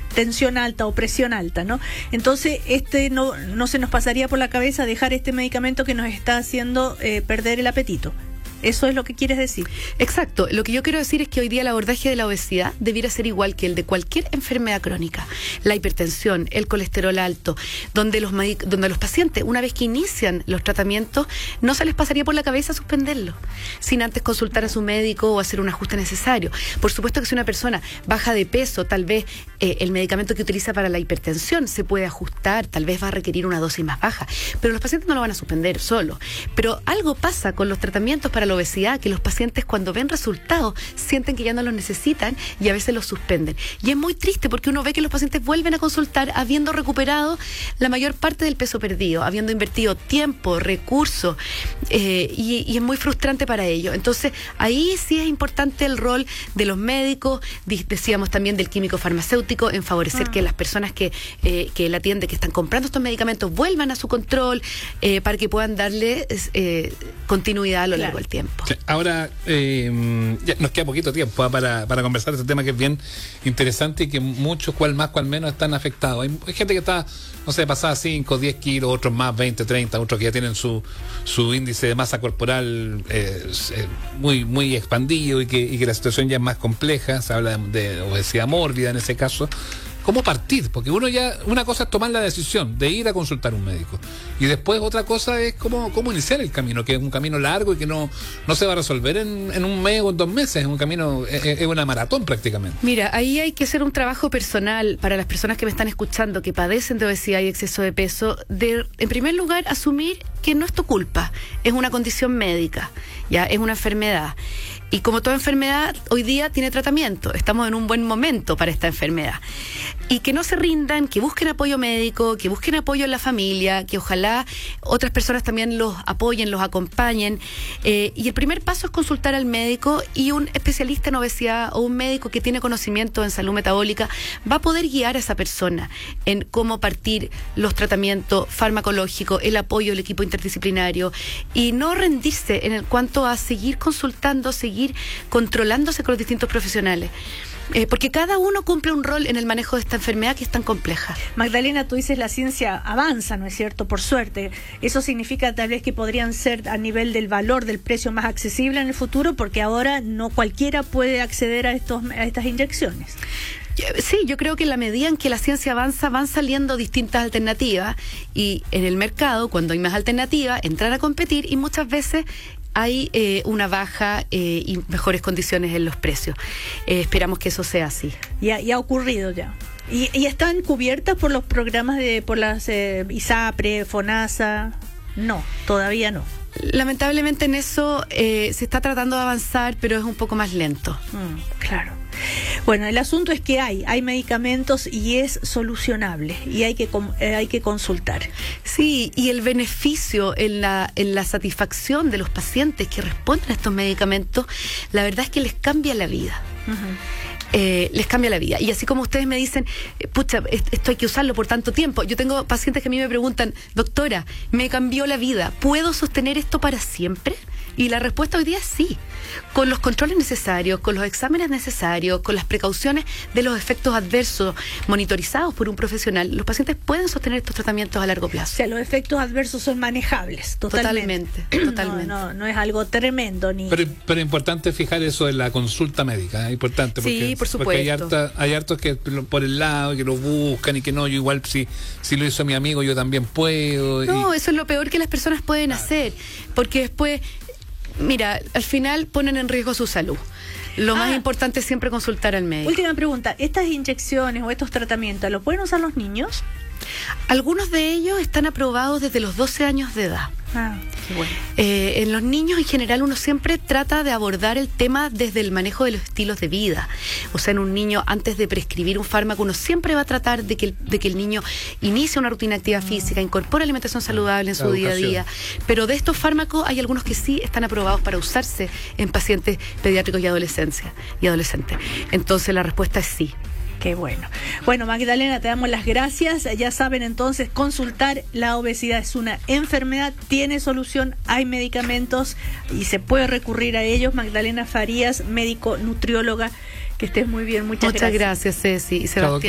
tensión alta o presión alta, ¿no? Entonces, no se nos pasaría por la cabeza dejar este medicamento que nos está haciendo perder el apetito. ¿Eso es lo que quieres decir? Exacto. Lo que yo quiero decir es que hoy día el abordaje de la obesidad debiera ser igual que el de cualquier enfermedad crónica. La hipertensión, el colesterol alto, donde los pacientes, una vez que inician los tratamientos, no se les pasaría por la cabeza suspenderlo, sin antes consultar a su médico o hacer un ajuste necesario. Por supuesto que si una persona baja de peso, tal vez el medicamento que utiliza para la hipertensión se puede ajustar, tal vez va a requerir una dosis más baja, pero los pacientes no lo van a suspender solo. Pero algo pasa con los tratamientos para la obesidad, que los pacientes cuando ven resultados sienten que ya no los necesitan y a veces los suspenden. Y es muy triste porque uno ve que los pacientes vuelven a consultar habiendo recuperado la mayor parte del peso perdido, habiendo invertido tiempo, recursos, y es muy frustrante para ellos. Entonces, ahí sí es importante el rol de los médicos, decíamos también del químico farmacéutico, en favorecer que las personas que la atienden, que están comprando estos medicamentos, vuelvan a su control para que puedan darle continuidad a lo largo del tiempo. Sí, ahora, ya nos queda poquito tiempo para conversar este tema que es bien interesante y que muchos, cual más, cual menos, están afectados. Hay gente que está, no sé, pasada 5, 10 kilos, otros más, 20, 30, otros que ya tienen su índice de masa corporal muy, muy expandido y que la situación ya es más compleja. Se habla de obesidad mórbida en ese caso. ¿Cómo partir? Porque una cosa es tomar la decisión de ir a consultar a un médico y después otra cosa es cómo iniciar el camino, que es un camino largo y que no se va a resolver en un mes o en 2 meses, es un camino, es una maratón prácticamente. Mira, ahí hay que hacer un trabajo personal para las personas que me están escuchando, que padecen de obesidad y exceso de peso, en primer lugar, asumir que no es tu culpa, es una condición médica, ya es una enfermedad. Y como toda enfermedad, hoy día tiene tratamiento. Estamos en un buen momento para esta enfermedad. Y que no se rindan, que busquen apoyo médico, que busquen apoyo en la familia, que ojalá otras personas también los apoyen, los acompañen. Y el primer paso es consultar al médico, y un especialista en obesidad o un médico que tiene conocimiento en salud metabólica va a poder guiar a esa persona en cómo partir los tratamientos farmacológicos, el apoyo del equipo interdisciplinario, y no rendirse en cuanto a seguir consultando, seguir controlándose con los distintos profesionales. Porque cada uno cumple un rol en el manejo de esta enfermedad que es tan compleja. Magdalena, tú dices la ciencia avanza, ¿no es cierto? Por suerte. Eso significa tal vez que podrían ser a nivel del valor, del precio, más accesible en el futuro, porque ahora no cualquiera puede acceder a estas inyecciones. Sí, yo creo que en la medida en que la ciencia avanza, van saliendo distintas alternativas, y en el mercado, cuando hay más alternativas, entrar a competir, y muchas veces hay una baja y mejores condiciones en los precios. Esperamos que eso sea así. Y ha ocurrido ya. ¿Y están cubiertas por los programas por las ISAPRE, FONASA? No, todavía no. Lamentablemente en eso se está tratando de avanzar, pero es un poco más lento. Claro. Bueno, el asunto es que hay medicamentos y es solucionable, y hay que consultar. Sí, y el beneficio en la satisfacción de los pacientes que responden a estos medicamentos, la verdad es que les cambia la vida. Les cambia la vida. Y así como ustedes me dicen, pucha, esto hay que usarlo por tanto tiempo. Yo tengo pacientes que a mí me preguntan, doctora, me cambió la vida, ¿puedo sostener esto para siempre? Y la respuesta hoy día es sí. Con los controles necesarios, con los exámenes necesarios, con las precauciones de los efectos adversos monitorizados por un profesional, los pacientes pueden sostener estos tratamientos a largo plazo. O sea, los efectos adversos son manejables, totalmente. No es algo tremendo. Pero es importante fijar eso en la consulta médica, es importante. Porque, sí, por supuesto. Porque hay hartos que por el lado, que lo buscan y que no, yo igual si lo hizo mi amigo, yo también puedo. No, eso es lo peor que las personas pueden hacer, porque después, mira, al final ponen en riesgo su salud. Lo más importante es siempre consultar al médico. Última pregunta, ¿estas inyecciones o estos tratamientos los pueden usar los niños? Algunos de ellos están aprobados desde los 12 años de edad. Qué bueno. En los niños en general uno siempre trata de abordar el tema desde el manejo de los estilos de vida. O sea, en un niño, antes de prescribir un fármaco, uno siempre va a tratar de que el niño inicie una rutina de actividad física, incorpore alimentación saludable en su día a día. Pero de estos fármacos hay algunos que sí están aprobados para usarse en pacientes pediátricos y adolescentes. Entonces la respuesta es sí. Qué bueno. Bueno, Magdalena, te damos las gracias. Ya saben entonces, consultar. La obesidad es una enfermedad, tiene solución, hay medicamentos y se puede recurrir a ellos. Magdalena Farías, médico nutrióloga, que estés muy bien. Muchas gracias. Muchas gracias, Ceci y Sebastián.